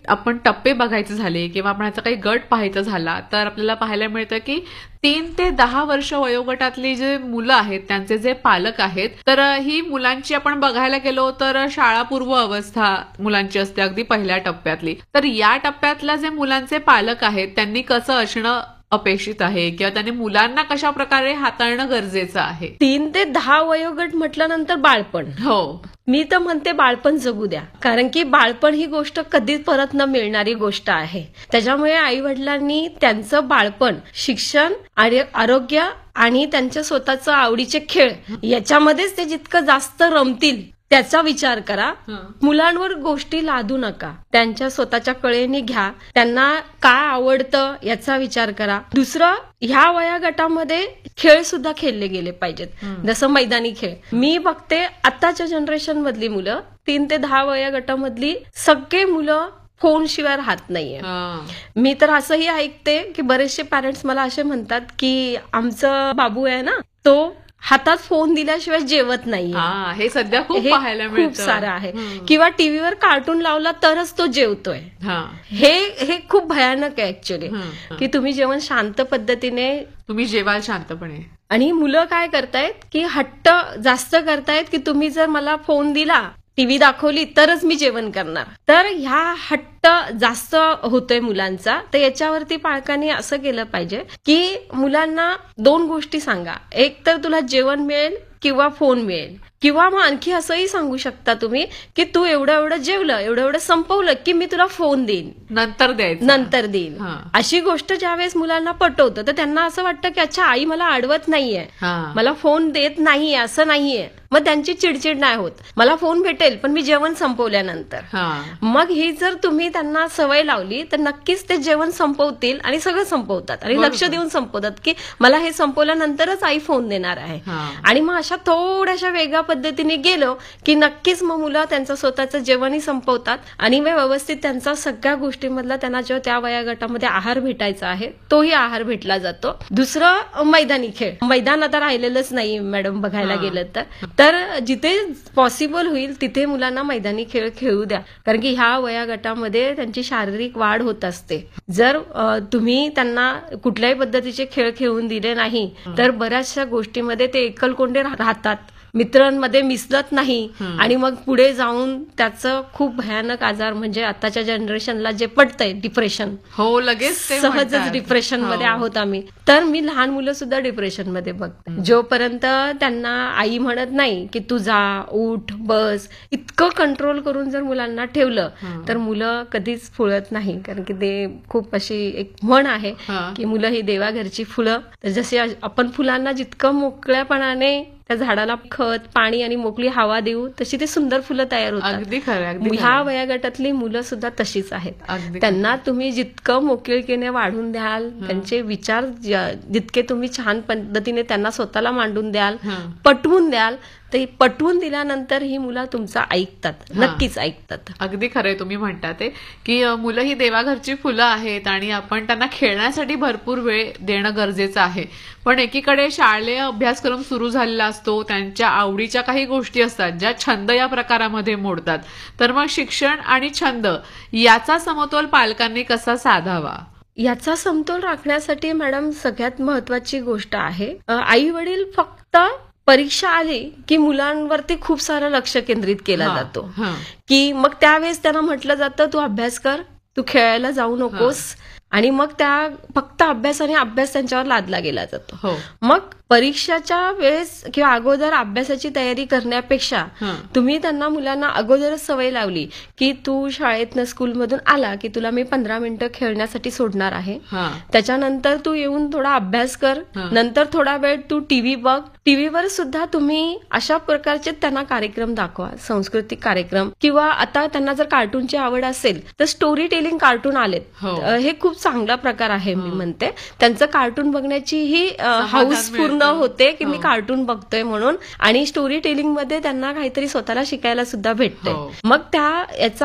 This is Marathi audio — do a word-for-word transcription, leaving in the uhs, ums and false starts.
आपण टप्पे बघायचे झाले किंवा आपण याचा काही गट पाहायचा झाला तर आपल्याला पाहायला मिळतं की तीन ते दहा वर्ष वयोगटातली जे मुलं आहेत त्यांचे जे पालक आहेत तर ही मुलांची आपण बघायला गेलो तर शाळापूर्व अवस्था मुलांची असते अगदी पहिल्या टप्प्यातली. तर या टप्प्यातल्या जे मुलांचे पालक आहेत त्यांनी कसं असणं अपेक्षित आहे किंवा त्यांनी मुलांना कशा प्रकारे हाताळणं गरजेचं आहे? तीन ते दहा वयोगट म्हटल्यानंतर बाळपण. हो, मी तर म्हणते बाळपण जगू द्या, कारण की बाळपण ही गोष्ट कधीच परत न मिळणारी गोष्ट आहे. त्याच्यामुळे आई वडिलांनी त्यांचं बाळपण शिक्षण, आरोग्य आणि त्यांच्या स्वतःचं आवडीचे खेळ याच्यामध्येच ते जितकं जास्त रमतील त्याचा विचार करा. मुलांवर गोष्टी लादू नका, त्यांच्या स्वतःच्या कळेने घ्या. त्यांना काय आवडतं याचा विचार करा. दुसरं, ह्या वया गटामध्ये खेळ सुद्धा खेळले गेले पाहिजेत, जसं मैदानी खेळ. मी बघते आताच्या जनरेशन मधली मुलं, तीन ते दहा वया गटामधली सगळे मुलं फोन शिवाय राहत नाहीये. मी तर असंही ऐकते की बरेचसे पॅरेंट्स मला असे म्हणतात की आमचं बाबू आहे ना, तो हातात फोन दिल्याशिवाय जेवत नाही. हे सध्या खूप पाहायला मिळतं, खूप सारं आहे. किंवा टीव्हीवर कार्टून लावला तरच तो जेवतोय. हे हे खूप भयानक आहे ऍक्च्युली, की तुम्ही जेवण शांत पद्धतीने तुम्ही जेवाल शांतपणे. आणि मुलं काय करतायत की हट्ट जास्त करतायत की तुम्ही जर मला फोन दिला, टीव्ही दाखवली तरच मी जेवण करणार. तर ह्या हट्ट जास्त होतोय मुलांचा. तर याच्यावरती पालकांनी असं केलं पाहिजे की मुलांना दोन गोष्टी सांगा, एक तर तुला जेवण मिळेल किंवा फोन मिळेल. किंवा मग आणखी असंही सांगू शकता तुम्ही की तू एवढं एवढं जेवलं, एवढं एवढं संपवलं की मी तुला फोन देईन, नंतर द्यायचं, नंतर देईन. अशी गोष्ट ज्यावेळेस मुलांना पटवतं तर त्यांना असं वाटतं की अच्छा आई मला अडवत नाहीये, मला फोन देत नाहीये असं नाहीये. मग त्यांची चिडचिड नाही होत, मला फोन भेटेल पण मी जेवण संपवल्यानंतर. मग ही जर तुम्ही त्यांना सवय लावली तर नक्कीच ते जेवण संपवतील आणि सगळं संपवतात आणि लक्ष देऊन संपवतात की मला हे संपवल्यानंतरच आई फोन देणार आहे. आणि मग अशा थोड्याशा वेगळ्या पद्धतीने गेलो की नक्कीच मग मुलं त्यांचं स्वतःचं जेवणही संपवतात आणि व्यवस्थित त्यांचा सगळ्या गोष्टींमधला त्यांना जेव्हा त्या वया गटामध्ये आहार भेटायचा आहे तोही आहार भेटला जातो. दुसरं, मैदानी खेळ. मैदान आता राहिलेलंच नाही मॅडम बघायला गेलं तर. तर जिथे पॉसिबल होईल तिथे मुलांना मैदानी खेळ खेळू द्या, कारण की ह्या वया गटामध्ये त्यांची शारीरिक वाढ होत असते. जर तुम्ही त्यांना कुठल्याही पद्धतीचे खेळ खेळून दिले नाही तर बऱ्याचशा गोष्टीमध्ये ते एकलकोंडे राहतात, मित्रांमध्ये मिसळत नाही आणि मग पुढे जाऊन त्याचं खूप भयानक आजार म्हणजे आताच्या जनरेशनला जे पडतंय डिप्रेशन. हो, लगेच सहजच डिप्रेशन मध्ये आहोत आम्ही. तर मी लहान मुलं सुद्धा डिप्रेशन मध्ये बघते. जोपर्यंत त्यांना आई म्हणत नाही की तू जा, उठ, बस, इतकं कंट्रोल करून जर मुलांना ठेवलं तर मुलं कधीच फुलत नाही. कारण की ते खूप अशी एक म्हण आहे की मुलं ही देवाघरची फुलं. तर जसे आपण फुलांना जितकं मोकळ्यापणाने त्या झाडाला खत, पाणी आणि मोकळी हवा देऊ तशी ते सुंदर फुलं तयार होतात. अगदी खरं. ह्या वयागटातली मुलं सुद्धा तशीच आहेत. त्यांना तुम्ही जितकं मोकळीकेने वाढून द्याल, त्यांचे विचार जितके तुम्ही छान पद्धतीने त्यांना स्वतःला मांडून द्याल, पटवून द्याल, ते पटवून दिल्यानंतर ही मुलं तुमचं ऐकतात, नक्कीच ऐकतात. अगदी खरंय तुम्ही म्हणता ते की मुलं ही देवाघरची फुलं आहेत आणि आपण त्यांना खेळण्यासाठी भरपूर वेळ देणं गरजेचं आहे. पण एकीकडे शालेय अभ्यासक्रम सुरू झालेला असतो, त्यांच्या आवडीच्या काही गोष्टी असतात ज्या छंद या प्रकारामध्ये मोडतात. तर मग शिक्षण आणि छंद याचा समतोल पालकांनी कसा साधावा? याचा समतोल राखण्यासाठी मॅडम सगळ्यात महत्वाची गोष्ट आहे, आई वडील फक्त परीक्षा आली की मुलांवरती खूप सारं लक्ष केंद्रित केला जातो की मग त्यावेळेस त्यांना म्हटलं जातं तू अभ्यास कर, तू खेळायला जाऊ नकोस, आणि मग त्या फक्त अभ्यास आणि अभ्यास त्यांच्यावर लादला गेला जातो. मग परीक्षाच्या वेळेस किंवा अगोदर अभ्यासाची तयारी करण्यापेक्षा तुम्ही त्यांना मुलांना अगोदरच सवय लावली की तू शाळेतनं स्कूलमधून आला की तुला मी पंधरा मिनिटं खेळण्यासाठी सोडणार आहे, त्याच्यानंतर तू येऊन थोडा अभ्यास कर, नंतर थोडा वेळ तू टीव्ही बघ. टीव्हीवर सुद्धा तुम्ही अशा प्रकारचे त्यांना कार्यक्रम दाखवा, सांस्कृतिक कार्यक्रम, किंवा आता त्यांना जर कार्टूनची आवड असेल तर स्टोरी टेलिंग कार्टून आलेत. हे खूप चांगला प्रकार आहे. मी म्हणते त्यांचं कार्टून बघण्याची ही हाऊस पूर्ण होते की मी कार्टून बघतोय म्हणून, आणि स्टोरी टेलिंग मध्ये त्यांना काहीतरी स्वतःला शिकायला सुद्धा भेटतंय. मग त्या याचा